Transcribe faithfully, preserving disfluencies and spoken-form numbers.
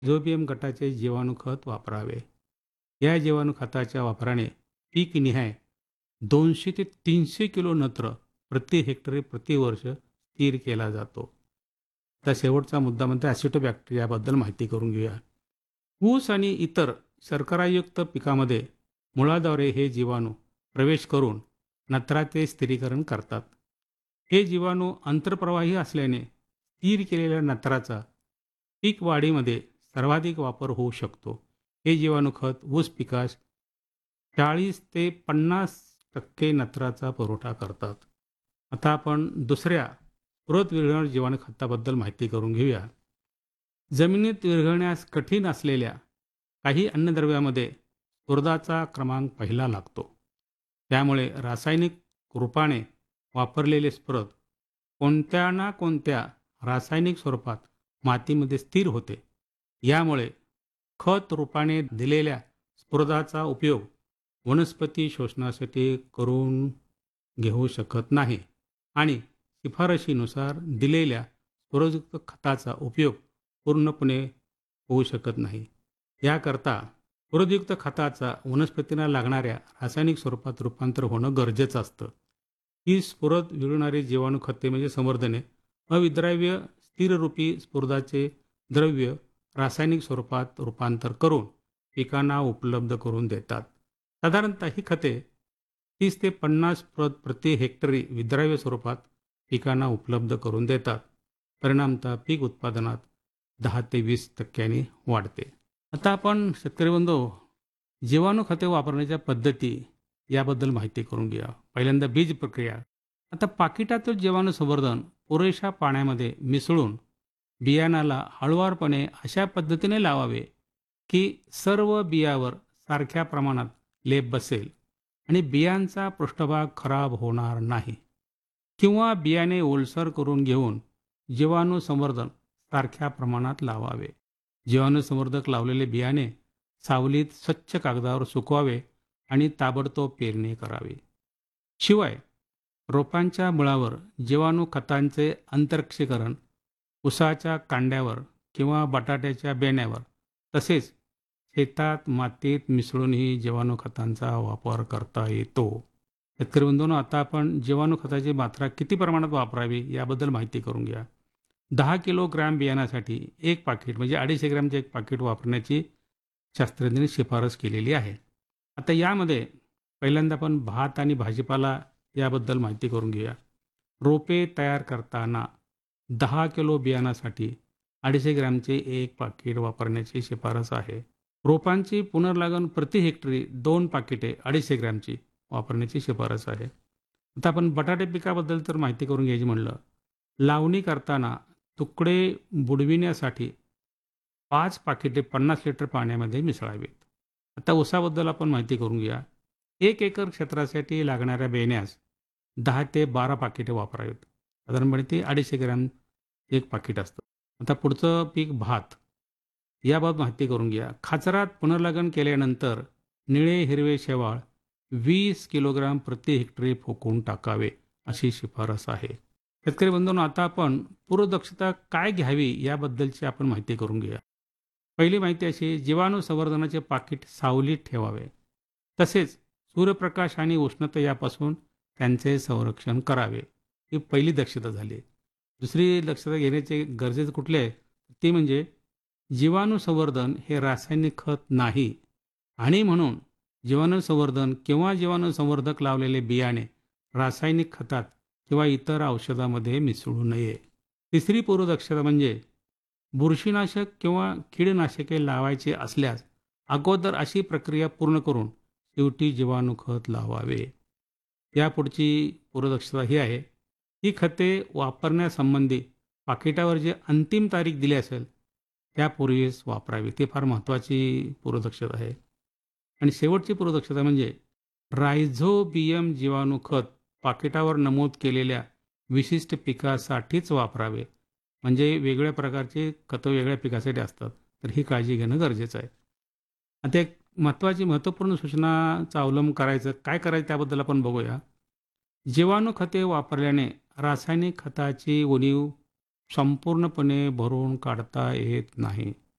झोबियम गटाचे जीवाणूखत वापरावे. या जीवाणूखताच्या वापराने पीकनिहाय दोनशे ते तीनशे किलो नत्र प्रति हेक्टरी प्रतिवर्ष स्थिर केला जातो. आता शेवटचा मुद्दा म्हणजे ॲसिटोबॅक्टेरियाबद्दल माहिती करून घेऊया. ऊस आणि इतर शर्करायुक्त पिकामध्ये मुळाद्वारे हे जीवाणू प्रवेश करून नत्राचे स्थिरीकरण करतात. हे जीवाणू अंतर्प्रवाही असल्याने स्थिर केलेल्या नत्राचा पीक वाढीमध्ये सर्वाधिक वापर होऊ शकतो. हे जीवाणूखत ऊस पिकास चाळीस ते पन्नास टक्के नत्राचा पुरवठा करतात. आता आपण दुसऱ्या पुरत विरघळणाऱ्या जीवाणूखताबद्दल माहिती करून घेऊया. जमिनीत विरघळण्यास कठीण असलेल्या काही अन्नद्रव्यामध्ये स्फुरदाचा क्रमांक पहिला लागतो. त्यामुळे रासायनिक रूपाने वापरलेले स्फुरद कोणत्या ना कोणत्या रासायनिक स्वरूपात मातीमध्ये स्थिर होते. यामुळे खत रूपाने दिलेल्या स्फुरदाचा उपयोग वनस्पती शोषणासाठी करून घेऊ शकत नाही आणि शिफारशीनुसार दिलेल्या स्फुरदयुक्त खताचा उपयोग पूर्णपणे होऊ शकत नाही. याकरता स्फुरदयुक्त खताचा वनस्पतींना लागणाऱ्या रासायनिक स्वरूपात रूपांतर होणं गरजेचं असतं. ही स्फुरद विरघळणारी जीवाणूखते म्हणजे संवर्धने अविद्राव्य स्थिररूपी स्फुरदाचे द्रव्य रासायनिक स्वरूपात रूपांतर करून पिकांना उपलब्ध करून देतात. साधारणतः ही खते तीस ते पन्नास प्रत प्रति हेक्टरी विद्राव्य स्वरूपात पिकांना उपलब्ध करून देतात. परिणामतः पीक उत्पादनात दहा ते वीस टक्क्यांनी वाढते. आता आपण शेतकरी बंधू जीवाणू खते वापरण्याच्या पद्धती याबद्दल माहिती करून घ्या. पहिल्यांदा बीज प्रक्रिया. आता पाकिटातील जीवाणू संवर्धन पुरेशा पाण्यामध्ये मिसळून बियाणाला हळुवारपणे अशा पद्धतीने लावावे की सर्व बियावर सारख्या प्रमाणात लेप बसेल आणि बियांचा पृष्ठभाग खराब होणार नाही. किंवा बियाणे ओलसर करून घेऊन जीवाणू संवर्धन सारख्या प्रमाणात लावावे. जीवाणू संवर्धक लावलेले बियाणे सावलीत स्वच्छ कागदावर सुकवावे आणि ताबडतोब पेरणी करावी. शिवाय रोपांच्या मुळावर जीवाणू खतांचे अंतर्क्षीकरण ऊसाच्या कांड्यावर किंवा बटाट्याच्या बेण्यावर तसेच शेतात मातीत मिसळूनही जीवाणू खतांचा वापर करता येतो. शेतकरी बंधूंनो, आता आपण जीवाणू खताची मात्रा किती प्रमाणात वापरावी याबद्दल माहिती करून घ्या. दहा किलोग्रॅम बियाण्यासाठी एक पाकिट म्हणजे अडीचशे ग्रॅमचे एक पाकिट वापरण्याची शास्त्रज्ञांनी शिफारस केलेली आहे. आता यामध्ये पहिल्यांदा आपण भात आणि भाजीपाला याबद्दल माहिती करून घेऊया. रोपे तयार करताना दहा किलो बियाणासाठी अडीचशे ग्रॅमचे एक पाकिट वापरण्याची शिफारस आहे. रोपांची पुनर्लागण प्रति हेक्टरी दोन पाकिटे अडीचशे ग्रॅमची वापरण्याची शिफारस आहे. आता आपण बटाटे पिकाबद्दल तर माहिती करून घ्यायची म्हणलं, लावणी करताना तुकडे बुडविण्यासाठी पाच पाकिटे पन्नास लिटर पाण्यामध्ये मिसळावीत. आता ऊसाबद्दल आपण माहिती करून घ्या. एक एकर क्षेत्रासाठी लागणाऱ्या बेण्यास दहा ते बारा पाकिटे वापरावीत. साधारणपणे ते अडीचशे ग्रॅम एक पाकिट असतं. आता पुढचं पीक भात याबाबत माहिती करून घ्या. खाचरात पुनर्लागण केल्यानंतर निळे हिरवे शेवाळ वीस किलोग्राम प्रति हेक्टरी फोकून टाकावे अशी शिफारस आहे. शेतकरी बंधूंनो, आता आपण पूर्वदक्षता काय घ्यावी याबद्दलची आपण माहिती करून घेऊया. पहिली माहिती अशी, जीवाणू संवर्धनाचे पाकिट सावलीत ठेवावे. तसेच सूर्यप्रकाश आणि उष्णता यापासून त्यांचे संरक्षण करावे. ही पहिली दक्षता झाली. दुसरी दक्षता घेण्याचे गरजेचे कुठले आहे ती म्हणजे जीवाणू संवर्धन हे रासायनिक खत नाही आणि म्हणून जीवाणू संवर्धन किंवा जीवाणू संवर्धक लावलेले बियाणे रासायनिक खतात किंवा इतर औषधामध्ये मिसळू नये. तिसरी पूर्वदक्षता म्हणजे बुरशीनाशक किंवा कीडनाशके लावायचे असल्यास अगोदर अशी प्रक्रिया पूर्ण करून शेवटी जीवाणू खत लावावे. यापुढची पूर्वदक्षता ही आहे, ही खते वापरण्यासंबंधी पाकिटावर जे अंतिम तारीख दिली असेल त्यापूर्वीच वापरावी. ती फार महत्त्वाची पूर्वदक्षता आहे. आणि शेवटची पूर्वदक्षता म्हणजे रायझोबियम जीवाणू खत पाकिटावर नमूद केलेल्या विशिष्ट पिकासाठीच वापरावे. म्हणजे वेगळ्या प्रकारचे खतं वेगळ्या पिकासाठी असतात, तर ही काळजी घेणं गरजेचं आहे. आता एक महत्त्वाची महत्त्वपूर्ण सूचनाचा अवलंब करायचं काय करायचं त्याबद्दल आपण बघूया. जीवाणू खते वापरल्याने रासायनिक खताची उणीव संपूर्णपणे भरून काढता येत नाही.